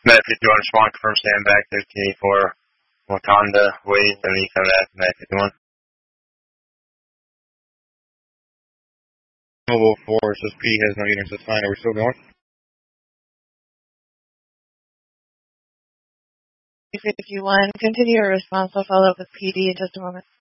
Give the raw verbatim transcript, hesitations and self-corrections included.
Med fifty-one, respond, confirm, stand back, thirteen eighty-four, Wakanda, wait, seventy-seven F, Med fifty-one. Mobile four, says P has no units assigned. Are we still going? P fifty-one, continue your response. I'll follow up with P D in just a moment.